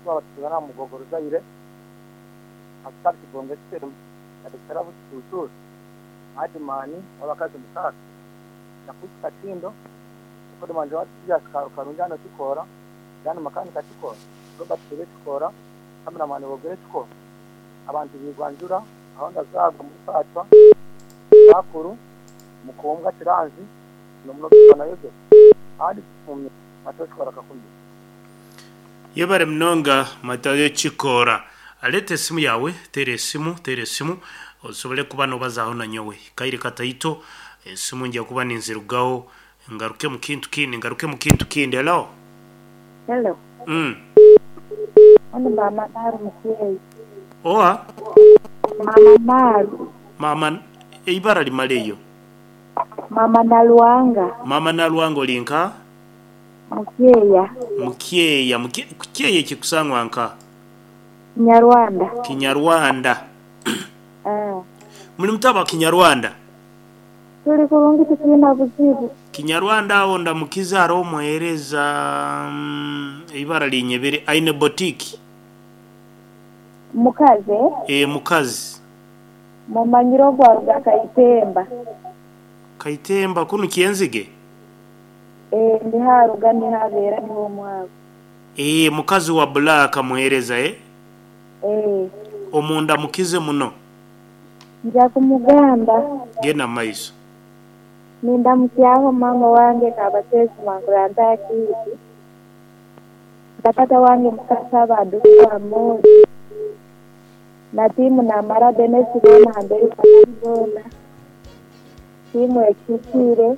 kwa tugana mu gogoro zaire asali kibonge tero atakara bututu hadi mani abakazi mutaka nakuta tindo kwa manje watu ya karunjana tukora yani makani katukora Robert Tere tukora kamera mani bogere tukora abantu bigwanjura aho ndazaga musatwa bakuru mukombwa kiranzi no muno bana yoze hadi kumye matokora kakumye yebare mnonga matayo chikora alete simu yawe tere simu osobole kuba no bazaho na nyowe kaire katayito simu ngiye kuba ninzirugaho ngaruke mu kintu kindi hello Ono mama Naru mkiyei. Oha? Mama Naru. Mama ibara limaleyo. Mama Naluanga. Mama Naluanga olinka? Mukyeya kikusangwa nka? Kinyarwanda. Muli mutaba Kinyarwanda? Tuli kurungi tukina buzibu. Kinyarwanda onda mukizaro omwereza ibara linyebere aine boutique. Mukaze? Mukazi. Mumanyiro gwa Kaitemba kuno Kienzige? Ndi haruga ni habera ni wo mwago. Mukazi wa Black amwereza Omunda mukize muno. Nja kumuganda. Gena maiso. Ninda mkiaho mama wange kabatezi manguranda yakiki. Katata wange mkasaba aduwa moja. Na timu na mara benesi gona handeli gona. Timu ekikire.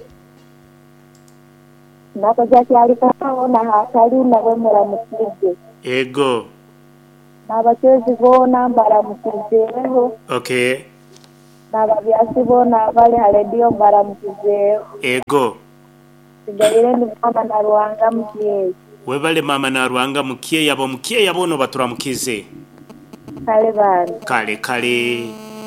Nako jaki alikao na hatari na wemura mkije. Ego. Na batezi gona mbara mkijeho. Okay. Na babyasi bona bali haledio mbara mkijeho. Ego. Sigaire ni mama na ruanga mkiye. Webale mama na ruanga mkiye yabo no batura mkize. Kale bani. Kale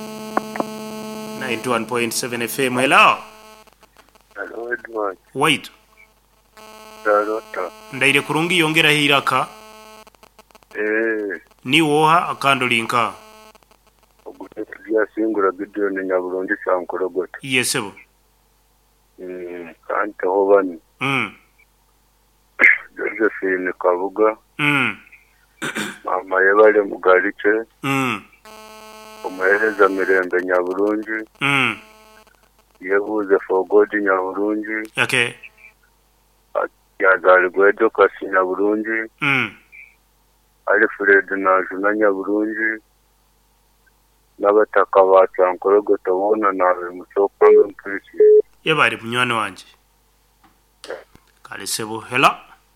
91.7 FM. Hello Edward. Wait. Darota. Ndaire kurungi yongera hiraka. Ni woha akando linka. Ogutya singura video ne nyaburundi cyankorogota. Yesebo. Kante hobani. Josephine Kabuga. Mama yebale mugarice. Omuhereza Mirembe Nyaburundi. Yebuze Fogodi Nyaburundi. Okay. Yazali Gwedo Kasi Nyaburundi. Alfred Najuna Nyaburundi. Nabataka batyankorogota bona nawe musoko mpirisi. Yebali munywani wanje. Kale sebo hello.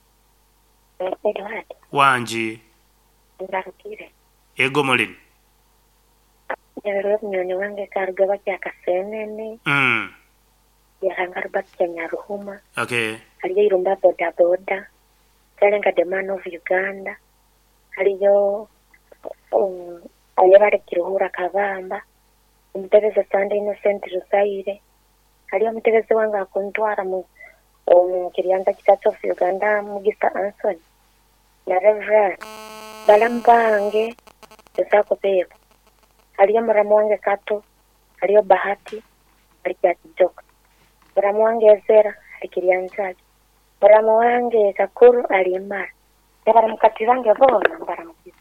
Wanje. Ngarukire. Ego molini. Yero mnyoni wange karuga bakya kasenene. Yahangar bakya Nyaruhuma. Okay. Aliyo irumba boda. Kalenga the man of Uganda. Aliyo alibare kiruhura kabamba. Umutebeze Sunday Innocent Rusaire. Aliyo mutebeze wanga kontwara mu kiryanza kitatu of Uganda Mugisa Anson. Na Reverend Balambange Sako Peko. Aliyo muramu wange Kato, aliyo Bahati, aliyo Joka. Muramu wange Ezera, alikirianzaji. Muramu wange Kakuru, aliyo Mara. Yabara mukatirange bona, mbara mukisi.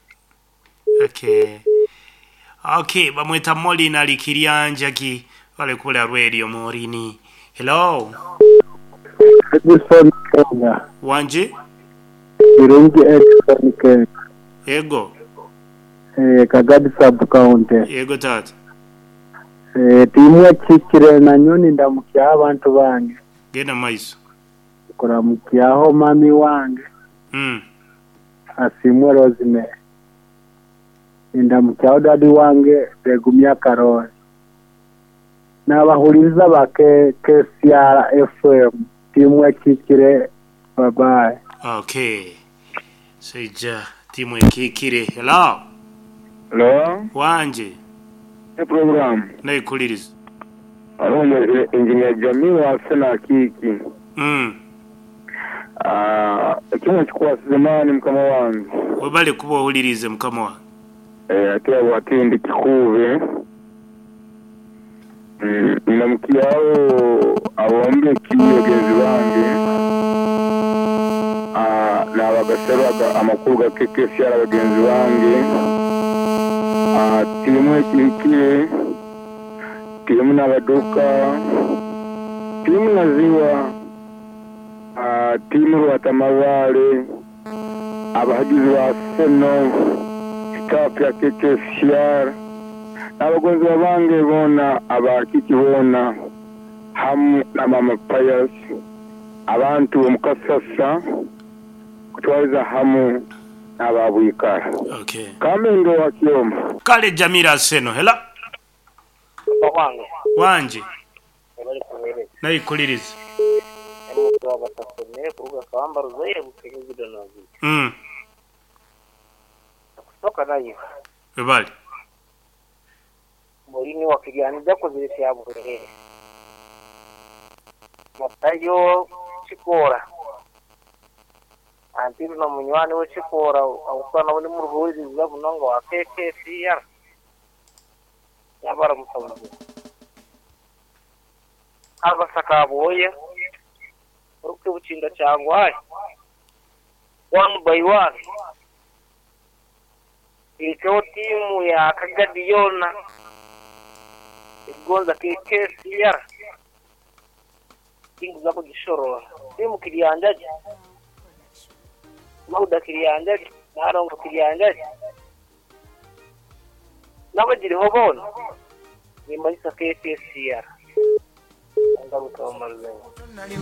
Okay, bamweta Moli na alikirianja ki, wale kule radio Morini. Hello. Edison Kenya. Wanje? Irungi Edison Kenya. Ego. Kagadi sub-county. Yego tata. Timu ya Chikire na nyoni ndamukia abantu bange. Gena maiso. Kuramukiaho mami wange. Asimwe Rosime. Ndamukiaho dadi wange Begumya Karoli. N'abahuriza bake KCR FM. Timu ya Chikire. Bye bye. Okay. Seja timu ya Chikire. Hello. Hello. Wanje. Program. Naikuliriza. Engineer Jamil wa Sena Kiki. Kimwe chikuwa zamani mkama wangu. Webale kuba ulirize mkama wangu. Ate watindi kikuve. Ninamkiao awombe kiyogenzi wange. Na bagasaba amakuru gakekesi ara bagenzi wange. Timu ekirikire, timu n'abaduka, timu na ziwa, timu rwatamabare, abahagizi ba Seno, staff ya KKCR, n'abagonzi babange bona abakikibona hamu na Mama Pius, abantu omukasasa kutwaliza hamu n'ababwikara. Okay. Kamendo wa Kioma. Kale Jamila Seno, hela? wange Wanje. bari kumereza Nayikuliriza. emugaba batasomye kuruga kamba ruzaire bukenyezi donazi kutoka nayo Webale. Morini wakigani kuzirisi ya buhere matayo chikora antiru na munywani we chikora awusana wali mu ruhuri zabunongo wa KKCR yabara musabuzi abasaka boye uruke bucinda cyangwa one by one iko timu ya Kagadiyona igonza KKCR tingu za kujishorora timu kilianjaje mauda kilianjaje narongo kilianjaje nabajiri hobona ni maisha KKCR ngaruka maruzengo